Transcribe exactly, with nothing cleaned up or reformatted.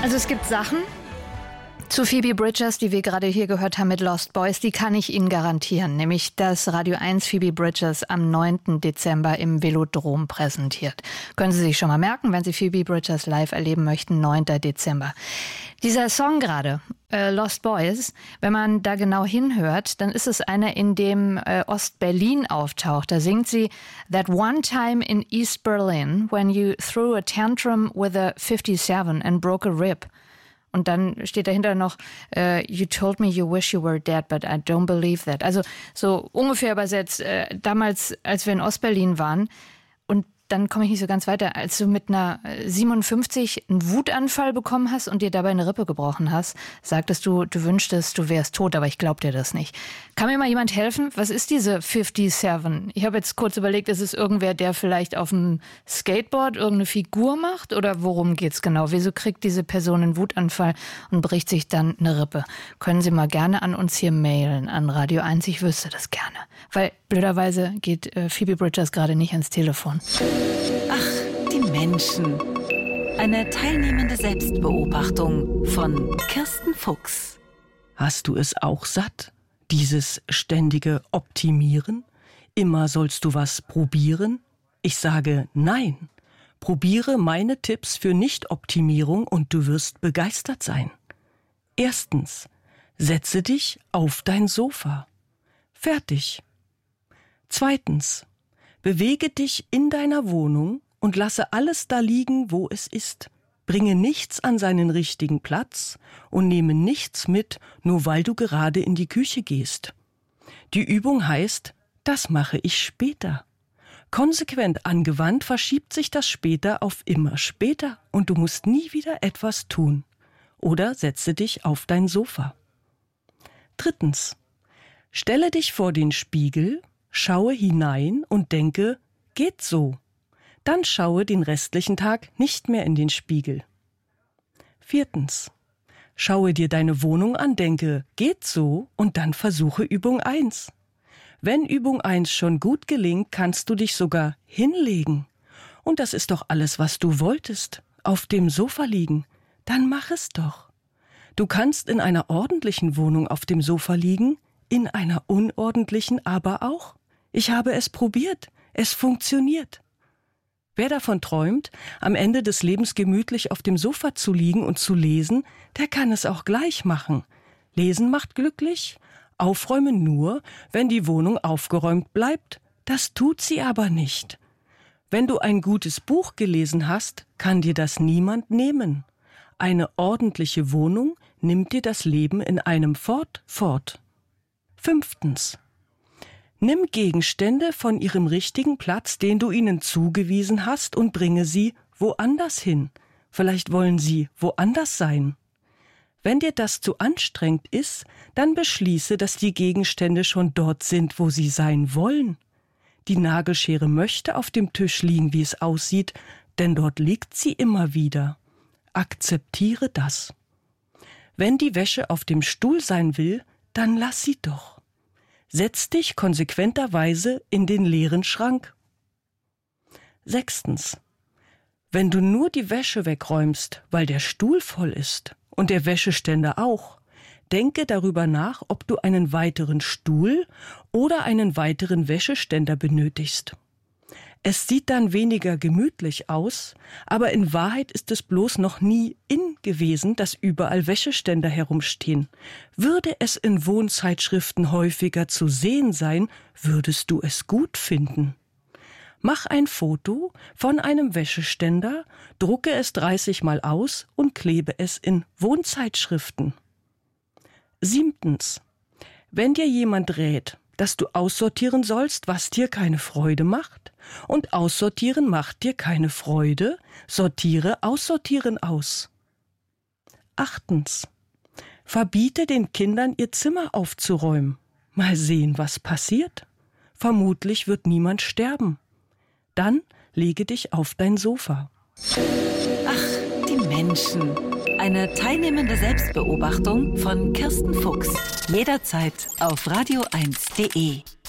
Also es gibt Sachen zu Phoebe Bridgers, die wir gerade hier gehört haben mit Lost Boys, die kann ich Ihnen garantieren. Nämlich, dass Radio eins Phoebe Bridgers am neunten Dezember im Velodrom präsentiert. Können Sie sich schon mal merken, wenn Sie Phoebe Bridgers live erleben möchten, neunten Dezember. Dieser Song gerade, äh, Lost Boys, wenn man da genau hinhört, dann ist es einer, in dem äh, Ost-Berlin auftaucht. Da singt sie That one time in East Berlin when you threw a tantrum with a fifty-seven and broke a rib. Und dann steht dahinter noch, uh, you told me you wish you were dead, but I don't believe that. Also so ungefähr übersetzt, äh, damals, als wir in Ostberlin waren, und dann komme ich nicht so ganz weiter, als du mit einer siebenundfünfzig einen Wutanfall bekommen hast und dir dabei eine Rippe gebrochen hast, sagtest du, du wünschtest, du wärst tot, aber ich glaub dir das nicht. Kann mir mal jemand helfen? Was ist diese fifty-seven? Ich habe jetzt kurz überlegt, ist es irgendwer, der vielleicht auf dem Skateboard irgendeine Figur macht? Oder worum geht's genau? Wieso kriegt diese Person einen Wutanfall und bricht sich dann eine Rippe? Können Sie mal gerne an uns hier mailen, an Radio eins, ich wüsste das gerne. Weil blöderweise geht äh, Phoebe Bridgers gerade nicht ans Telefon. Ach, die Menschen. Eine teilnehmende Selbstbeobachtung von Kirsten Fuchs. Hast du es auch satt? Dieses ständige Optimieren? Immer sollst du was probieren? Ich sage nein. Probiere meine Tipps für Nicht-Optimierung und du wirst begeistert sein. Erstens, setze dich auf dein Sofa. Fertig. Zweitens, bewege dich in deiner Wohnung und lasse alles da liegen, wo es ist. Bringe nichts an seinen richtigen Platz und nehme nichts mit, nur weil du gerade in die Küche gehst. Die Übung heißt, das mache ich später. Konsequent angewandt verschiebt sich das später auf immer später und du musst nie wieder etwas tun. Oder setze dich auf dein Sofa. Drittens, stelle dich vor den Spiegel, schaue hinein und denke, geht so. Dann schaue den restlichen Tag nicht mehr in den Spiegel. Viertens. Schaue dir deine Wohnung an, denke, geht so und dann versuche Übung eins. Wenn Übung eins schon gut gelingt, kannst du dich sogar hinlegen. Und das ist doch alles, was du wolltest, auf dem Sofa liegen. Dann mach es doch. Du kannst in einer ordentlichen Wohnung auf dem Sofa liegen, in einer unordentlichen aber auch. Ich habe es probiert. Es funktioniert. Wer davon träumt, am Ende des Lebens gemütlich auf dem Sofa zu liegen und zu lesen, der kann es auch gleich machen. Lesen macht glücklich, aufräumen nur, wenn die Wohnung aufgeräumt bleibt. Das tut sie aber nicht. Wenn du ein gutes Buch gelesen hast, kann dir das niemand nehmen. Eine ordentliche Wohnung nimmt dir das Leben in einem fort fort. Fünftens. Nimm Gegenstände von ihrem richtigen Platz, den du ihnen zugewiesen hast, und bringe sie woanders hin. Vielleicht wollen sie woanders sein. Wenn dir das zu anstrengend ist, dann beschließe, dass die Gegenstände schon dort sind, wo sie sein wollen. Die Nagelschere möchte auf dem Tisch liegen, wie es aussieht, denn dort liegt sie immer wieder. Akzeptiere das. Wenn die Wäsche auf dem Stuhl sein will, dann lass sie doch. Setz dich konsequenterweise in den leeren Schrank. Sechstens. Wenn du nur die Wäsche wegräumst, weil der Stuhl voll ist und der Wäscheständer auch, denke darüber nach, ob du einen weiteren Stuhl oder einen weiteren Wäscheständer benötigst. Es sieht dann weniger gemütlich aus, aber in Wahrheit ist es bloß noch nie in gewesen, dass überall Wäscheständer herumstehen. Würde es in Wohnzeitschriften häufiger zu sehen sein, würdest du es gut finden. Mach ein Foto von einem Wäscheständer, drucke es dreißig Mal aus und klebe es in Wohnzeitschriften. Siebtens. Wenn dir jemand rät, dass du aussortieren sollst, was dir keine Freude macht, und aussortieren macht dir keine Freude, sortiere Aussortieren aus. Achtens. Verbiete den Kindern, ihr Zimmer aufzuräumen. Mal sehen, was passiert. Vermutlich wird niemand sterben. Dann lege dich auf dein Sofa. Ach, die Menschen. Eine teilnehmende Selbstbeobachtung von Kirsten Fuchs. Jederzeit auf radio eins punkt de.